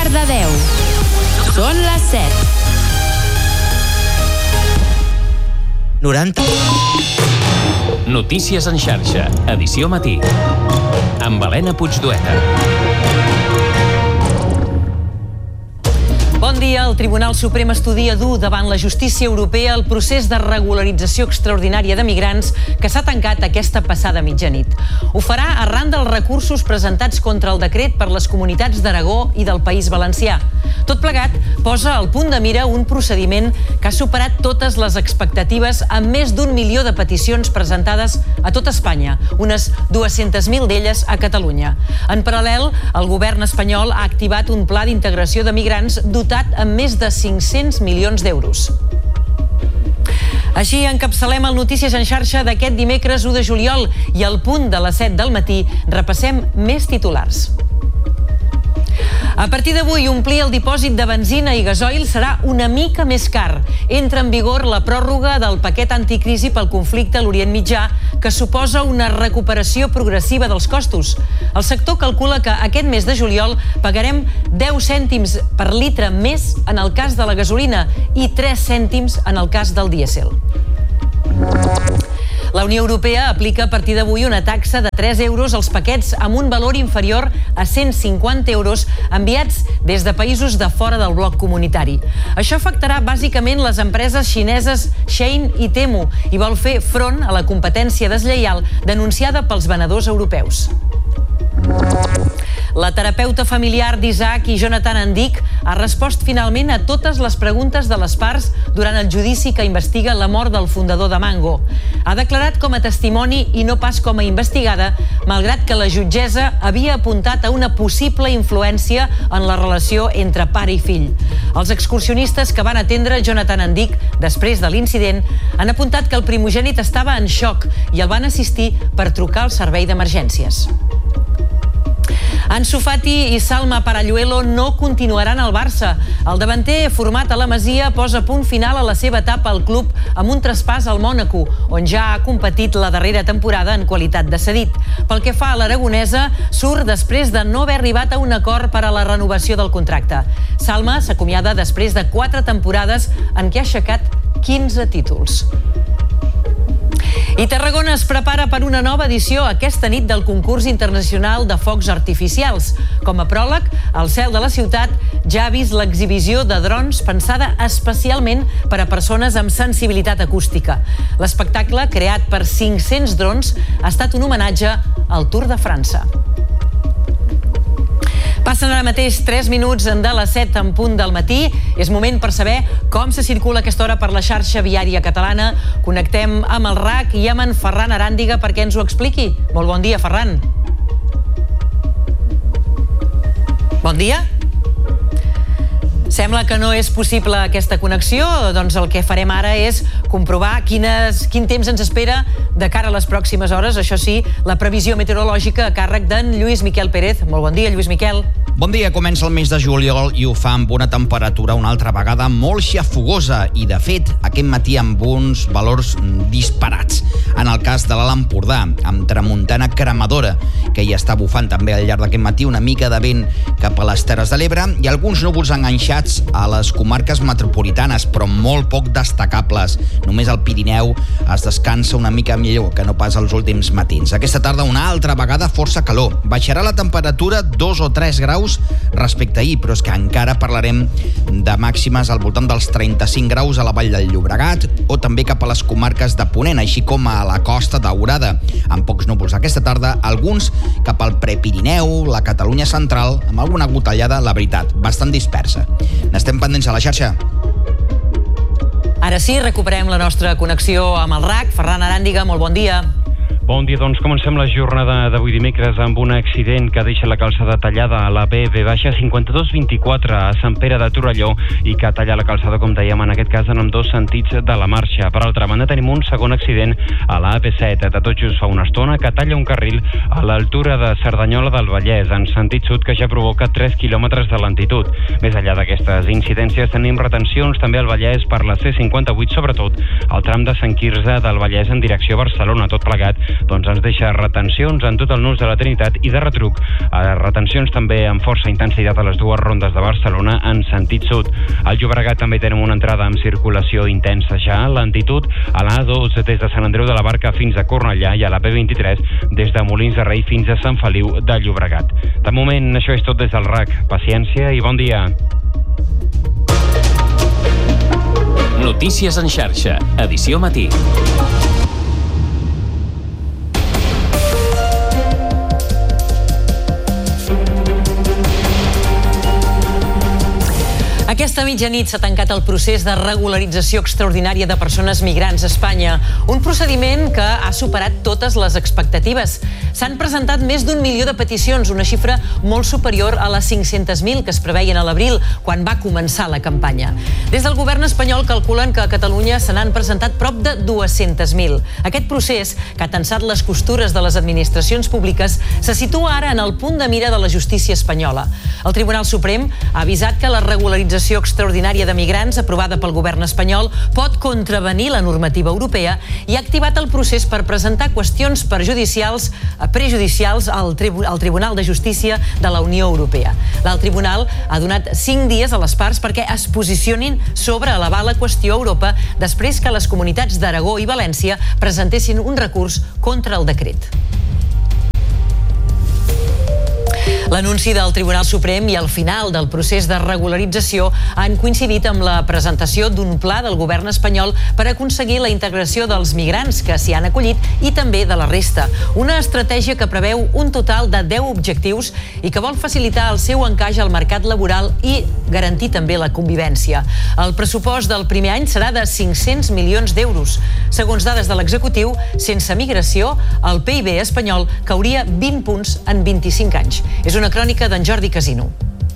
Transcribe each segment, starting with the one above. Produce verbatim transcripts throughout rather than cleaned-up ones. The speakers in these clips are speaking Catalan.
quart de deu. Són les set. noranta. Notícies en xarxa, edició matí. Amb Helena Puigdueta. Bon dia. El Tribunal Suprem estudia dur davant la justícia europea el procés de regularització extraordinària de migrants que s'ha tancat aquesta passada mitjanit. Ho farà arran dels recursos presentats contra el decret per les comunitats d'Aragó i del País Valencià. Tot plegat posa al punt de mira un procediment que ha superat totes les expectatives amb més d'un milió de peticions presentades a tot Espanya, unes dues-centes mil d'elles a Catalunya. En paral·lel, el govern espanyol ha activat un pla d'integració de migrants dotat amb més de cinc-cents milions d'euros. Així encapçalem el Notícies en xarxa d'aquest dimecres u de juliol i al punt de les set del matí repassem més titulars. A partir d'avui, omplir el dipòsit de benzina i gasoil serà una mica més car. Entra en vigor la pròrroga del paquet anticrisi pel conflicte a l'Orient Mitjà, que suposa una recuperació progressiva dels costos. El sector calcula que aquest mes de juliol pagarem deu cèntims per litre més en el cas de la gasolina i tres cèntims en el cas del dièsel. La Unió Europea aplica a partir d'avui una taxa de tres euros als paquets amb un valor inferior a cent cinquanta euros enviats des de països de fora del bloc comunitari. Això afectarà bàsicament les empreses xineses Shein i Temu i vol fer front a la competència deslleial denunciada pels venedors europeus. La terapeuta familiar d'Isaac i Jonathan Andic ha respost finalment a totes les preguntes de les parts durant el judici que investiga la mort del fundador de Mango. Ha declarat com a testimoni i no pas com a investigada, malgrat que la jutgessa havia apuntat a una possible influència en la relació entre pare i fill. Els excursionistes que van atendre Jonathan Andic després de l'incident han apuntat que el primogènit estava en xoc i el van assistir per trucar al servei d'emergències. Ansu Fati i Salma Paralluelo no continuaran al Barça. El davanter, format a la Masia, posa punt final a la seva etapa al club amb un traspàs al Mònaco, on ja ha competit la darrera temporada en qualitat de cedit. Pel que fa a l'aragonesa, surt després de no haver arribat a un acord per a la renovació del contracte. Salma s'acomiada després de quatre temporades en què ha aixecat quinze títols. I Tarragona es prepara per una nova edició aquesta nit del concurs internacional de focs artificials. Com a pròleg, el cel de la ciutat ja ha vist l'exhibició de drons pensada especialment per a persones amb sensibilitat acústica. L'espectacle, creat per cinc-cents drons, ha estat un homenatge al Tour de França. Passen ara mateix tres minuts de les set en punt del matí. És moment per saber com se circula a aquesta hora per la xarxa viària catalana. Connectem amb el R A C i amb en Ferran Aràndiga perquè ens ho expliqui. Molt bon dia, Ferran. Bon dia. Sembla que no és possible aquesta connexió, doncs el que farem ara és comprovar quines, quin temps ens espera de cara a les pròximes hores. Això sí, la previsió meteorològica a càrrec d'en Lluís Miquel Pérez. Molt bon dia, Lluís Miquel. Bon dia, comença el mes de juliol i ho fa amb una temperatura una altra vegada molt xafogosa i, de fet, aquest matí amb uns valors disparats. En el cas de l'Alt Empordà, amb tramuntana cremadora, que hi està bufant també al llarg d'aquest matí, una mica de vent cap a les Terres de l'Ebre i alguns núvols enganxats a les comarques metropolitanes, però molt poc destacables. Només al Pirineu es descansa una mica millor que no pas els últims matins. Aquesta tarda una altra vegada força calor. Baixarà la temperatura dos o tres graus respecte a ahir, però és que encara parlarem de màximes al voltant dels trenta-cinc graus a la Vall del Llobregat o també cap a les comarques de Ponent, així com a la Costa Daurada, amb pocs núvols aquesta tarda, alguns cap al Prepirineu, la Catalunya central, amb alguna gotellada, la veritat, bastant dispersa. N'estem pendents a la xarxa. Ara sí, recuperem la nostra connexió amb el R A C. Ferran Aràndiga, molt bon dia. Bon dia, doncs comencem la jornada d'avui dimecres amb un accident que deixa la calçada tallada a la B V cinquanta-dos vint-i-quatre a Sant Pere de Torelló i que talla la calçada, com dèiem, en aquest cas en ambdós sentits de la marxa. Per altra banda, tenim un segon accident a la A P set, de tot just fa una estona, que talla un carril a l'altura de Cerdanyola del Vallès, en sentit sud, que ja provoca tres quilòmetres de lentitud. Més enllà d'aquestes incidències, tenim retencions també al Vallès per la C cinquanta-vuit, sobretot al tram de Sant Quirze del Vallès en direcció a Barcelona, tot plegat doncs ens deixa retencions en tot el nus de la Trinitat i de retruc. Retencions també amb força intensitat a les dues rondes de Barcelona en sentit sud. Al Llobregat també tenim una entrada amb circulació intensa ja. Lentitud a l'A dos des de Sant Andreu de la Barca fins a Cornellà i a la P vint-i-tres des de Molins de Rei fins a Sant Feliu de Llobregat. De moment, això és tot des del R A C. Paciència i bon dia. Notícies en xarxa, edició matí. Aquesta mitjanit s'ha tancat el procés de regularització extraordinària de persones migrants a Espanya, un procediment que ha superat totes les expectatives. S'han presentat més d'un milió de peticions, una xifra molt superior a les cinc-centes mil que es preveien a l'abril, quan va començar la campanya. Des del govern espanyol calculen que a Catalunya se n'han presentat prop de dues-centes mil. Aquest procés, que ha tensat les costures de les administracions públiques, se situa ara en el punt de mira de la justícia espanyola. El Tribunal Suprem ha avisat que la regularització extraordinària de migrants aprovada pel govern espanyol pot contravenir la normativa europea i ha activat el procés per presentar qüestions perjudicials, prejudicials al, tribu, al Tribunal de Justícia de la Unió Europea. L'alt tribunal ha donat cinc dies a les parts perquè es posicionin sobre elevar la qüestió a Europa després que les comunitats d'Aragó i València presentessin un recurs contra el decret. L'anunci del Tribunal Suprem i el final del procés de regularització han coincidit amb la presentació d'un pla del govern espanyol per aconseguir la integració dels migrants que s'hi han acollit i també de la resta. Una estratègia que preveu un total de deu objectius i que vol facilitar el seu encaix al mercat laboral i garantir també la convivència. El pressupost del primer any serà de cinc-cents milions d'euros. Segons dades de l'executiu, sense migració, el P I B espanyol cauria vint punts en vint-i-cinc anys. És una crònica d'en Jordi Casino.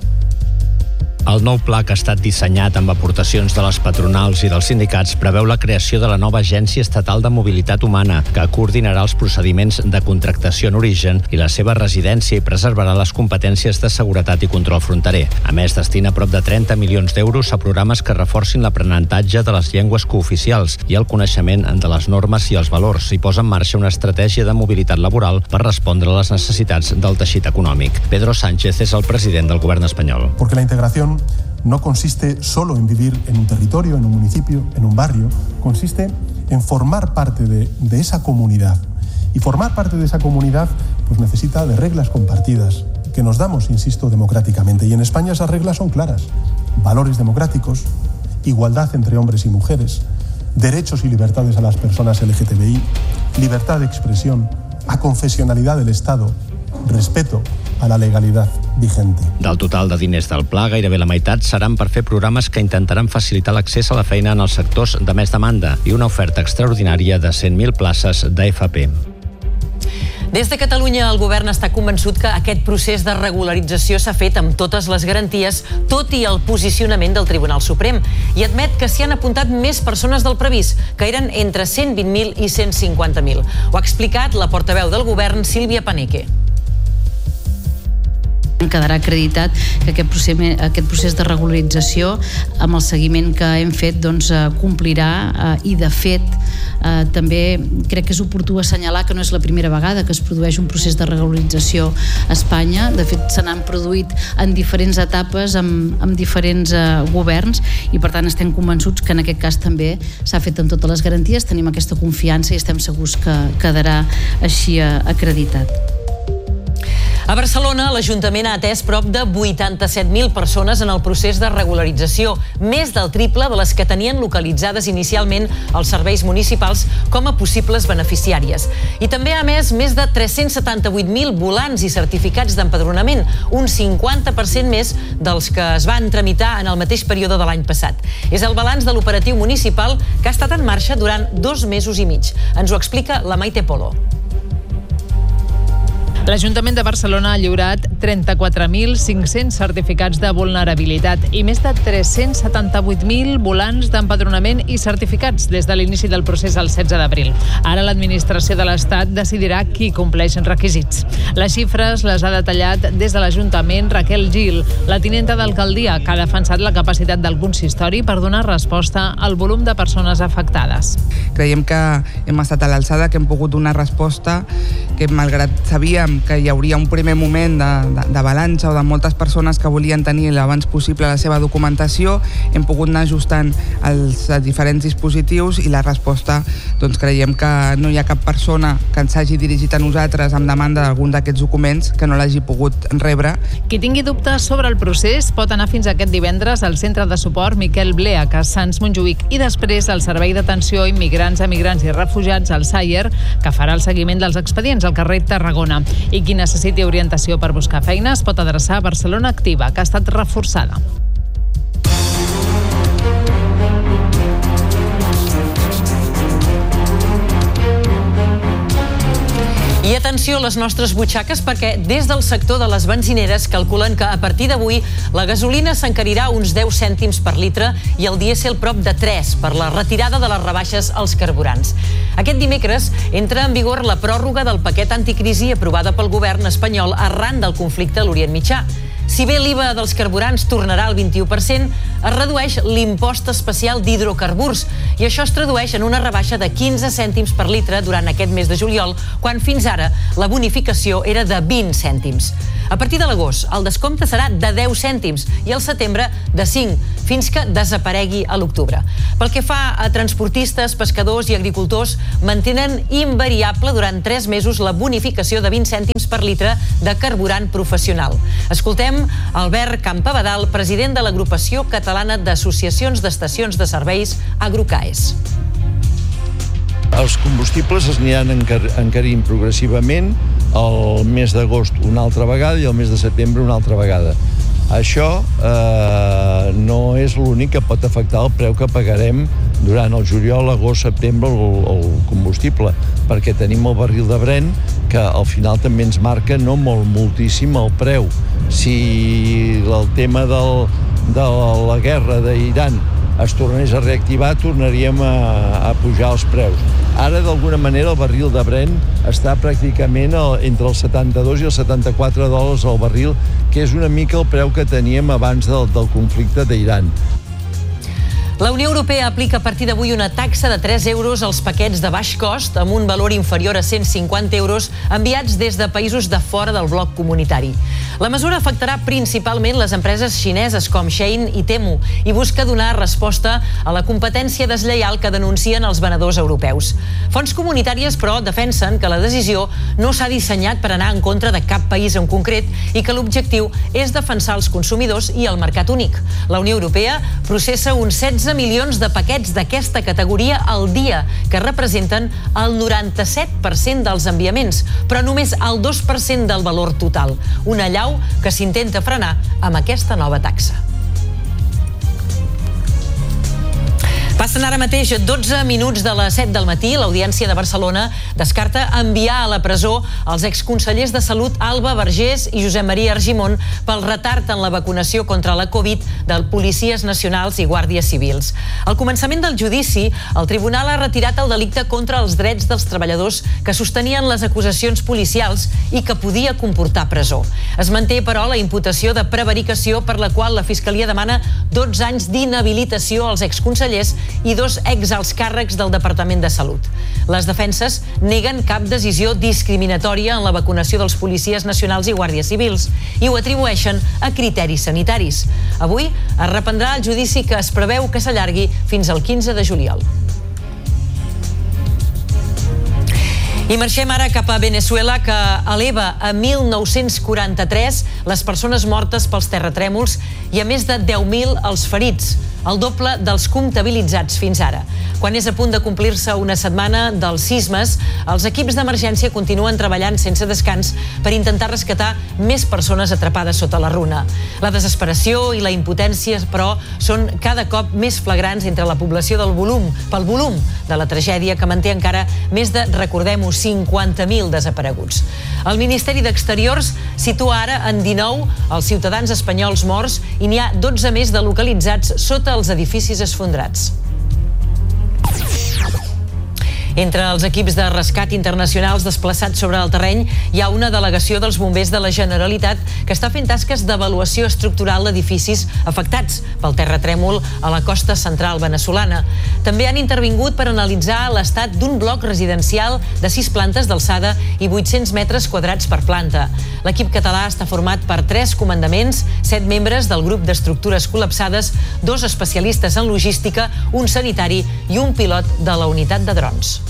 El nou pla, que ha estat dissenyat amb aportacions de les patronals i dels sindicats, preveu la creació de la nova Agència Estatal de Mobilitat Humana, que coordinarà els procediments de contractació en origen i la seva residència i preservarà les competències de seguretat i control fronterer. A més, destina prop de trenta milions d'euros a programes que reforcin l'aprenentatge de les llengües cooficials i el coneixement de les normes i els valors, i posa en marxa una estratègia de mobilitat laboral per respondre a les necessitats del teixit econòmic. Pedro Sánchez és el president del govern espanyol. Porque la integración no consiste solo en vivir en un territorio, en un municipio, en un barrio, consiste en formar parte de, de esa comunidad. Y formar parte de esa comunidad pues necesita de reglas compartidas, que nos damos, insisto, democráticamente. Y en España esas reglas son claras. Valores democráticos, igualdad entre hombres y mujeres, derechos y libertades a las personas L G T B I, libertad de expresión, aconfesionalidad del Estado, respeto a la legalitat vigente. Del total de diners del pla, gairebé la meitat seran per fer programes que intentaran facilitar l'accés a la feina en els sectors de més demanda i una oferta extraordinària de cent mil places d'F P. Des de Catalunya, el govern està convençut que aquest procés de regularització s'ha fet amb totes les garanties, tot i el posicionament del Tribunal Suprem, i admet que s'hi han apuntat més persones del previst, que eren entre cent vint mil i cent cinquanta mil. Ho ha explicat la portaveu del govern, Sílvia Paneque. Quedarà acreditat que aquest procés, aquest procés de regularització, amb el seguiment que hem fet, doncs, complirà eh, i de fet eh, també crec que és oportú assenyalar que no és la primera vegada que es produeix un procés de regularització a Espanya. De fet, se n'han produït en diferents etapes amb, amb diferents eh, governs i per tant estem convençuts que en aquest cas també s'ha fet amb totes les garanties, tenim aquesta confiança i estem segurs que quedarà així eh, acreditat. A Barcelona, l'Ajuntament ha atès prop de vuitanta-set mil persones en el procés de regularització, més del triple de les que tenien localitzades inicialment els serveis municipals com a possibles beneficiàries. I també ha emès més de tres-cents setanta-vuit mil volants i certificats d'empadronament, un cinquanta per cent més dels que es van tramitar en el mateix període de l'any passat. És el balanç de l'operatiu municipal que ha estat en marxa durant dos mesos i mig. Ens ho explica la Maite Polo. L'Ajuntament de Barcelona ha lliurat trenta-quatre mil cinc-cents certificats de vulnerabilitat i més de tres-cents setanta-vuit mil volants d'empadronament i certificats des de l'inici del procés el setze d'abril. Ara l'administració de l'Estat decidirà qui compleix requisits. Les xifres les ha detallat des de l'Ajuntament Raquel Gil, la tinenta d'alcaldia, que ha defensat la capacitat del consistori per donar resposta al volum de persones afectades. Creiem que hem estat a l'alçada, que hem pogut donar resposta, que malgrat sabíem que hi hauria un primer moment de, de, de balança o de moltes persones que volien tenir l'abans possible la seva documentació, hem pogut anar ajustant els diferents dispositius i la resposta, doncs creiem que no hi ha cap persona que ens hagi dirigit a nosaltres amb demanda d'algun d'aquests documents que no l'hagi pogut rebre. Qui tingui dubtes sobre el procés pot anar fins aquest divendres al Centre de Suport Miquel Blea, a Sants Montjuïc, i després al Servei d'Atenció a Immigrants, Emigrants i Refugiats, al Sayer, que farà el seguiment dels expedients al carrer Tarragona. I qui necessiti orientació per buscar feina es pot adreçar a Barcelona Activa, que ha estat reforçada. I atenció a les nostres butxaques, perquè des del sector de les benzineres calculen que a partir d'avui la gasolina s'encarirà uns deu cèntims per litre i el dièsel prop de tres per la retirada de les rebaixes als carburants. Aquest dimecres entra en vigor la pròrroga del paquet anticrisi aprovada pel govern espanyol arran del conflicte a l'Orient Mitjà. Si bé l'I V A dels carburants tornarà al vint-i-u per cent, es redueix l'impost especial d'hidrocarburs i això es tradueix en una rebaixa de quinze cèntims per litre durant aquest mes de juliol, quan fins ara la bonificació era de vint cèntims. A partir de l'agost, el descompte serà de deu cèntims i al setembre de cinc, fins que desaparegui a l'octubre. Pel que fa a transportistes, pescadors i agricultors, mantenen invariable durant tres mesos la bonificació de vint cèntims per litre de carburant professional. Escoltem Albert Campabadal, president de l'Agrupació Catalana d'Associacions d'Estacions de Serveis, Agrocaes. Els combustibles es aniran encarint progressivament el mes d'agost una altra vegada i el mes de setembre una altra vegada. Això eh, no és l'únic que pot afectar el preu que pagarem durant el juliol, agost, setembre el, el combustible, perquè tenim el barril de Brent que al final també ens marca no molt, moltíssim el preu. Si el tema del, de la guerra d'Iran es tornés a reactivar, tornaríem a, a pujar els preus. Ara, d'alguna manera, el barril de Brent està pràcticament entre els setanta-dos i els setanta-quatre dòlars al barril, que és una mica el preu que teníem abans del, del conflicte d'Iran. La Unió Europea aplica a partir d'avui una taxa de tres euros als paquets de baix cost amb un valor inferior a cent cinquanta euros enviats des de països de fora del bloc comunitari. La mesura afectarà principalment les empreses xineses com Shein i Temu i busca donar resposta a la competència deslleial que denuncien els venedors europeus. Fonts comunitàries, però, defensen que la decisió no s'ha dissenyat per anar en contra de cap país en concret i que l'objectiu és defensar els consumidors i el mercat únic. La Unió Europea processa uns setze milions de paquets d'aquesta categoria al dia, que representen el noranta-set per cent dels enviaments, però només el dos per cent del valor total. Una allau que s'intenta frenar amb aquesta nova taxa. Passen ara mateix dotze minuts de les set del matí. L'Audiència de Barcelona descarta enviar a la presó els exconsellers de Salut Alba Vergés i Josep Maria Argimon pel retard en la vacunació contra la Covid dels policies nacionals i guàrdies civils. Al començament del judici, el tribunal ha retirat el delicte contra els drets dels treballadors que sostenien les acusacions policials i que podia comportar presó. Es manté, però, la imputació de prevaricació per la qual la Fiscalia demana dotze anys d'inhabilitació als exconsellers i dos exalts càrrecs del Departament de Salut. Les defenses neguen cap decisió discriminatòria en la vacunació dels policies nacionals i guàrdies civils i ho atribueixen a criteris sanitaris. Avui es reprendrà el judici que es preveu que s'allargui fins al quinze de juliol. I marxem ara cap a Venezuela, que eleva a mil nou-cents quaranta-tres les persones mortes pels terratrèmols i a més de deu mil els ferits. el doble dels comptabilitzats fins ara. Quan és a punt de complir-se una setmana dels sismes, els equips d'emergència continuen treballant sense descans per intentar rescatar més persones atrapades sota la runa. La desesperació i la impotència, però, són cada cop més flagrants entre la població del volum, pel volum de la tragèdia que manté encara més de, recordem-ho, cinquanta mil desapareguts. El Ministeri d'Exteriors situa ara en dinou els ciutadans espanyols morts i n'hi ha dotze més de localitzats sota els edificis esfondrats. Entre els equips de rescat internacionals desplaçats sobre el terreny hi ha una delegació dels bombers de la Generalitat que està fent tasques d'avaluació estructural d'edificis afectats pel terratrèmol a la costa central veneçolana. També han intervingut per analitzar l'estat d'un bloc residencial de sis plantes d'alçada i vuit-cents metres quadrats per planta. L'equip català està format per tres comandaments, set membres del grup d'estructures col·lapsades, dos especialistes en logística, un sanitari i un pilot de la unitat de drons.